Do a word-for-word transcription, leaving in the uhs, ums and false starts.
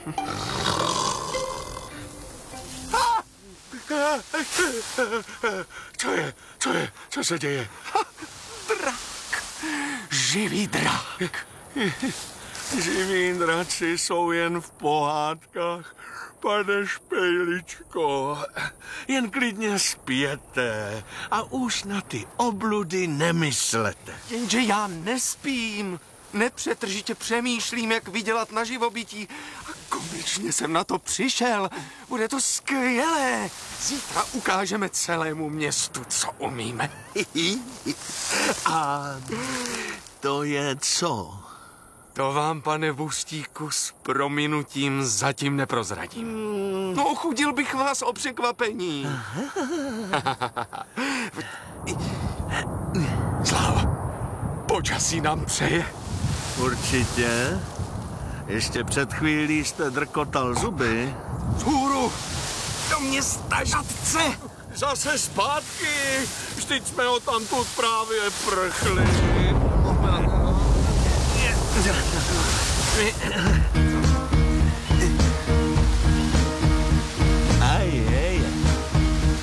Co je? Co je? Co se děje? Drak. Živý drak. Živí draci jsou jen v pohádkách. Pane Špejličko, jen klidně spěte a už na ty obludy nemyslete. Jenže já nespím. Nepřetržitě přemýšlím, jak vydělat na živobytí. A konečně jsem na to přišel. Bude to skvělé. Zítra ukážeme celému městu, co umíme. A to je co? To vám, pane Bustíku, s prominutím zatím neprozradím. No, ochudil bych vás o překvapení. Sláva, počasí nám přeje. Určitě. Ještě před chvílí jste drkotal zuby. Vzhůru, do města Žatce. Zase zpátky. Vždyť jsme ho tamtud právě prchli.